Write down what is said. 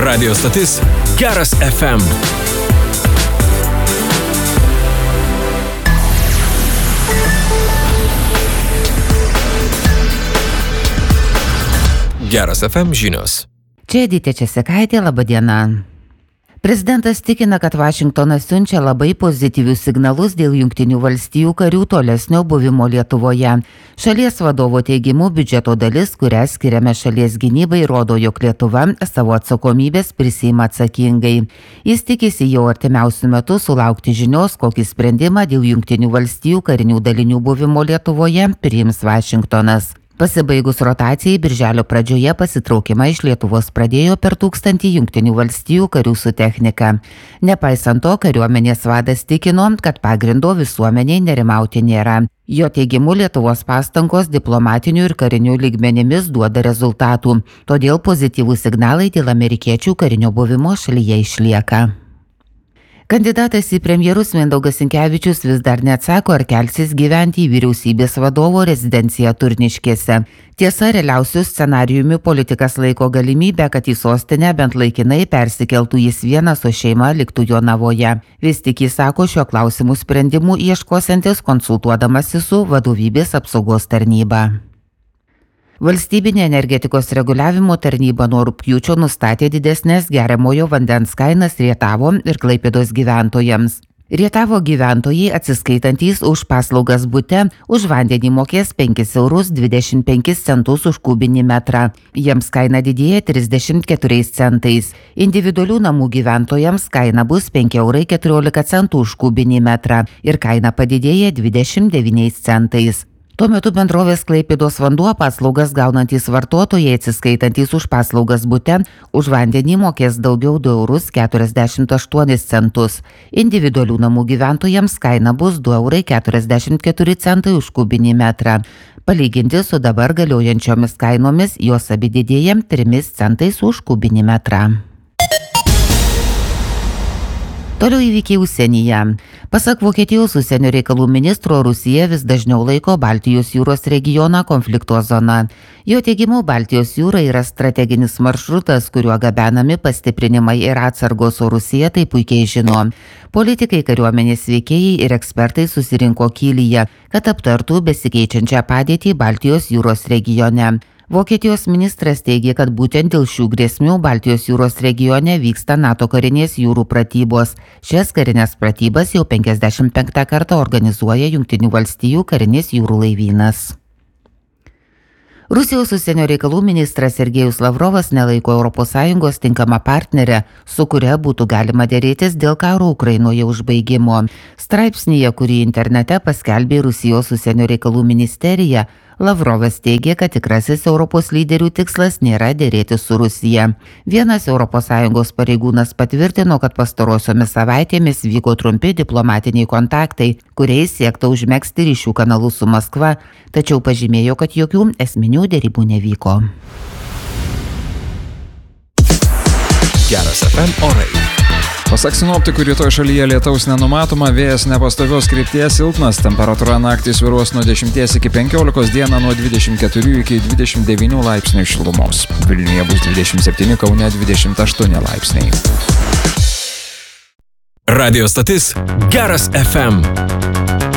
Radio stotis Geras FM. Geras FM žinios. Čia Edita Česekaitė, laba diena. Prezidentas tikina, kad Vašingtonas siunčia labai pozityvius signalus dėl Jungtinių valstijų karių tolesnio buvimo Lietuvoje. Šalies vadovo teigimu, biudžeto dalis, kurią skiriame šalies gynybai, rodo, jog Lietuva savo atsakomybės prisiima atsakingai. Jis tikisi jau artimiausiu metu sulaukti žinios, kokį sprendimą dėl Jungtinių valstijų karinių dalinių buvimo Lietuvoje priims Vašingtonas. Pasibaigus rotacijai, birželio pradžioje pasitraukimą iš Lietuvos pradėjo per 1000 Jungtinių valstijų karių su technika. Nepaisant to, kariuomenės vadas tikino, kad pagrindo visuomeniai nerimauti nėra. Jo teigimu, Lietuvos pastangos diplomatinių ir karinių lygmenimis duoda rezultatų, todėl pozityvūs signalai dėl amerikiečių karinio buvimo šalyje išlieka. Kandidatas į premjerus Mindaugas Sinkevičius vis dar neatsako, ar kelsis gyventi į vyriausybės vadovo rezidenciją Turniškėse. Tiesa, realiausiu scenarijumi politikas laiko galimybę, kad į sostinę bent laikinai persikeltų jis vienas, o šeima liktų Jonavoje. Vis tik jis sako, šiuo klausimu sprendimų ieškosiantis, konsultuodamasi su vadovybės apsaugos tarnyba. Valstybinė energetikos reguliavimo tarnyba nuo rugpjūčio nustatė didesnės geriamojo vandens kainas Rietavo ir Klaipėdos gyventojams. Rietavo gyventojai, atsiskaitantys už paslaugas bute, už vandenį mokės 5,25 eurus už kubinį metrą. Jiems kaina didėja 34 centais. Individualių namų gyventojams kaina bus 5,14 eurų už kubinį metrą ir kaina padidėja 29 centais. Tuo metu bendrovės Klaipėdos vanduo paslaugas gaunantys vartotojai, atsiskaitantys už paslaugas bute, už vandenį mokės daugiau 2,48 eurus. Individualių namų gyventojams kaina bus 2,44 eurai už kubinį metrą. Palyginti su dabar galiojančiomis kainomis, jos abi didėja 3 centais už kubinį metrą. Toliau įvykiai užsienyje. Pasak Vokietijos užsienio reikalų ministro, Rusija vis dažniau laiko Baltijos jūros regioną konflikto zona. Jo teigimu, Baltijos jūra yra strateginis maršrutas, kuriuo gabenami pastiprinimai ir atsargos, o Rusija tai puikiai žino. Politikai, kariuomenės veikėjai ir ekspertai susirinko Kylyje, kad aptartų besikeičiančią padėtį Baltijos jūros regione. Vokietijos ministras teigia, kad būtent dėl šių grėsmių Baltijos jūros regione vyksta NATO karinės jūrų pratybos. Šias karinės pratybas jau 55 kartą organizuoja Jungtinių valstijų karinis jūrų laivynas. Rusijos užsienio reikalų ministras Sergejus Lavrovas nelaiko ES tinkama partnerė, su kuria būtų galima dėrėtis dėl karo Ukrainoje užbaigimo. Straipsnyje, kurį internete paskelbė Rusijos užsienio reikalų ministerija, Lavrovas teigia, kad tikrasis Europos lyderių tikslas nėra dėrėtis su Rusija. Vienas ES pareigūnas patvirtino, kad pastarosiomis savaitėmis vyko trumpi diplomatiniai kontaktai, kuriais siekta užmegzti ryšių kanalų su Maskva, tačiau pažymėjo, kad jokių esminių dėrybų nevyko. Geras FM orai. Pasak sinoptikų, rytoj šalyje lietaus nenumatoma, vėjas nepastovios krypties silpnas, temperatūra naktį svyruos nuo 10 iki 15, dieną nuo 24 iki 29 laipsnių šilumos. Vilniuje bus 27, Kaune 28 laipsniai. Radio stotis Geras FM.